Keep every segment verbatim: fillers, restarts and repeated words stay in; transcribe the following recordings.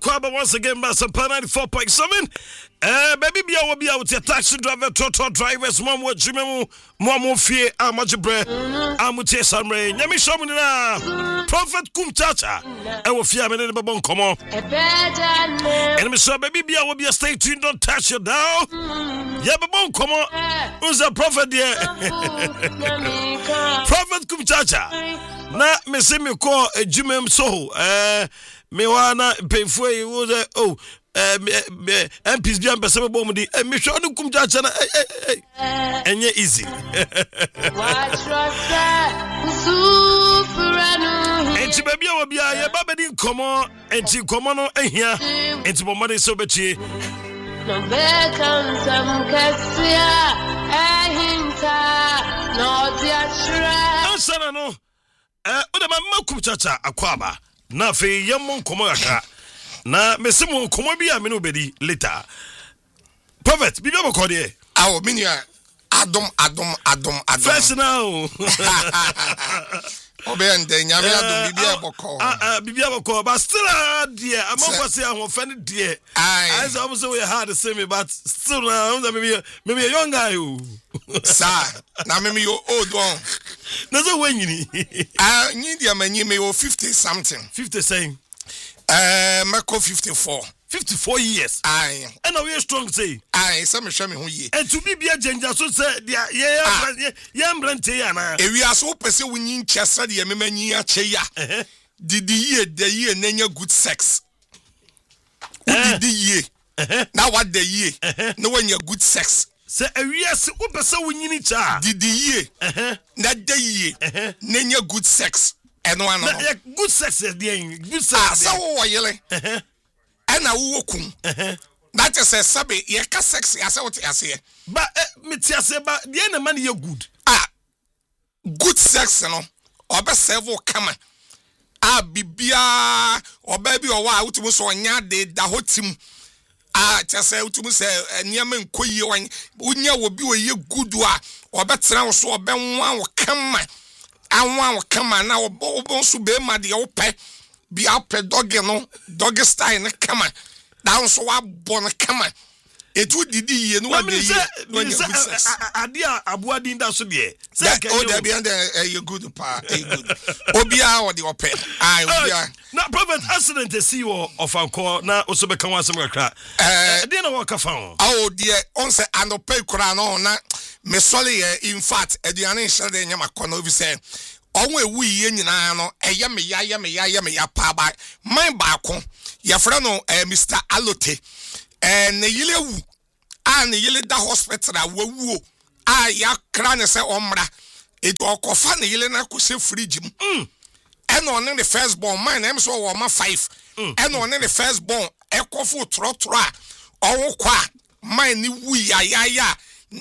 Akwaba once again, Master ninety-four point seven. Eh, baby, be our be out your taxi driver, total drivers, mom, what you know, mom, fear, how much bread, I'm with you, some rain. Let me show me now. Prophet Kumchacha, I will fear me in the bone, come on. And me so, baby, be our be a stay tuned, don't touch you down. Yeah, but bone, come on. Who's a prophet there? Prophet Kumchacha. Na me se me call a jimem so eh me wana painful you was oh eh M Ps bi am pese me bom di me hwe onu kum ja cha na eh enye easy enti baby a bia ye ba bedi nkomo enti nkomo no ehia enti bo mode so bechi no be kan sam kasia ehinta no dia chra ansana no eh o de mamma Kumchacha Akwaba na fe yemon komo aka na mesimo komo bia me no bedi later prophet bibia boko de awo minia adom adom adom adom first now obende nyame adom bibia boko ah bibia boko but still there amon say ahofan there I say almost we hard to say me but still now maybe maybe a young guy o sir na me me old one na so when you ah ni dia manyi me o fifty something fifty saying eh mako fifty-four fifty-four years aye and we strong say aye say me hwe me ho ye and to be bia jenja so say dia ye ye mbrante ya na ewi aso pese wunyi nkyesa de me manyi ache ya didi ye de ye nanya good sex didi ye na what the ye no when you good sex say ewiase wo pese wunyini cha didi ye na de ye nanya good sex eno ano good sex dey good sex so wo yele ena wo kum that is a sabe ye ka sex ya say what ase ba me ti ase ba dey na man ye good ah good sex no obe serve kama ah bibia oba bi o wa utumu so nya de da hotim ah chese utumu se niam nkoyi wan unya wo bi o ye good a obetra wo so obenwa wo kama anwa wo kama na obo so be ma de wo pe bi apɛ dog no dog style ne kama down so wa bon kama etu didi ye no wa de ye no nya business adia abuadin da so de say can oh there be and you good pa e good obia o de opɛ ai obia na prophet accident see you of anko na oso be kan wasem kakra eh de na wo ka fa ho oh dear on say anope kura no na me sole in fact aduane hye de nya makono obi say onwe ewu ye nyina no eye me ya ya me ya ya me ya pa ba man ba ko ye fra no eh, Mister Alote eh ne yile wu a ne yile da hospital a wawu a ya kra ne se omra e do kofa ne yile na ko se fridge mu mm e no ne the first born man em so wo ma five e no ne the first born e kofo tro tro a owo kwa man ni wu ya ya ya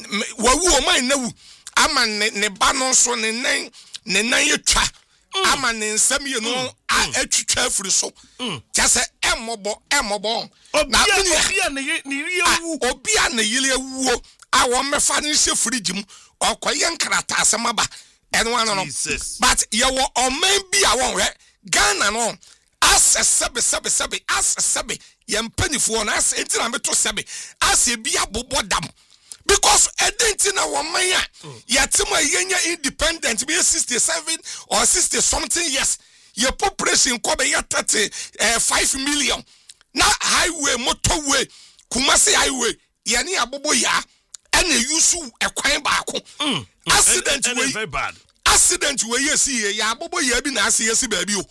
wawu o man na wu ama ne ne ba no so ne nan ne nan yetwa ama ne nsam ye no atwitwa afiri so kyase emmobo emmobo na obia ne ne yewu obia ne yele ewuo a wo mefa ne hye fridge mu okoye nkrata asemaba eno ano no but ye wo oman bi a won hwe Ghana no ase sebe sebe sebe ase sebe ye mpanifo na ase entina meto sebe ase bia bobodam because identity woman ya yatima yenya independent be sixty-seven or sixty something years your population ko be thirty-five million na highway motorway Kumasi highway ye ne abobo ya ene yusu ekwan baako accident way very bad accident way yesi ya abobo ya bi na ase yesi ba bi o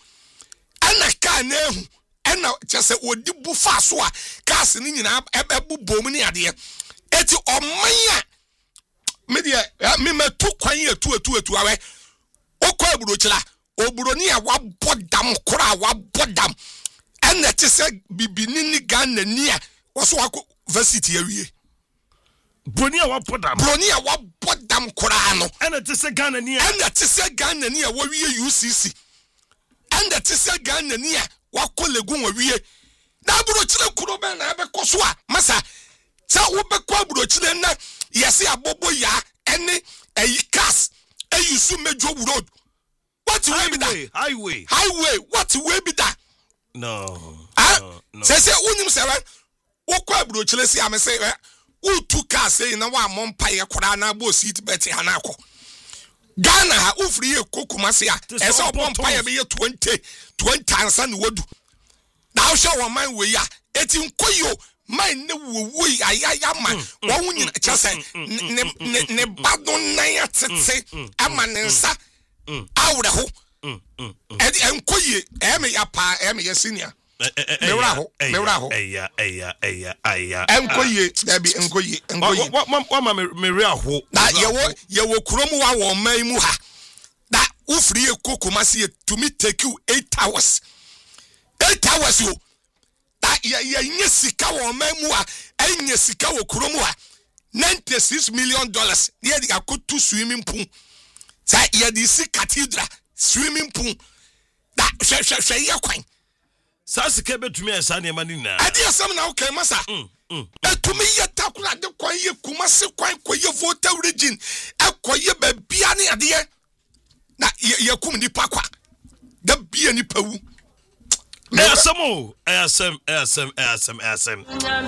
ene ka na ehu ene chese odi bu fa so a gas ni nyina ebu bom ni ade eti omanya media me metu kwan etu etu etu awe okwa eburo kira oburo ni a wabodam kora wabodam ene te se bibini ni Ghana ni a woso wako varsity awie broni a wabodam broni a wabodam kora no ene te se Ghana ni a ene te se Ghana ni a wawie U C C ene te se Ghana ni a wako legun wawie na buro kira kuro be na be koso a masa sa wo be kwa burochile na yesi abobo ya ene ayi cars ayi su mejo road what way be that highway highway what way be that no ah Say say unim say wokwa abrochile si am say utu ka say na wa mompa ye kora na bo seat bet hanako Ghana ha ufri ye kokumase a ese opompa ye be twenty twenty ansa ne wadu na show one man we ya eti nkoyo man ne wo ayaya ma wo nyina chese ne ne badon nan ya tete ama ne nsa awre ho edi enkoye e me ya pa e me ya senior mewra ho mewra ho eya eya eya eya enkoye dabi enkoye enkoye wa ma mewra ho na yewo yewo kurom wa wo man mu ha da ufri ye kokumase to me take you eight hours eight hours yo da ye nye sika wo man mu a enye sika wo kurom a ninety-six million dollars ye di akotu swimming pool sa ye di si cathedral swimming pool da hwe hwe hwe ye kwan Sasike betumi esa ne mani na. Ade asam na okay masa. Etumi ye takula de kwan ye kumase kwan koye voter region. Ekoye ba bia ne ade na ye kum ni pakwa. Da bia ni pawu. Ayasam o, ayasam, ayasam, ayasam, ayasam.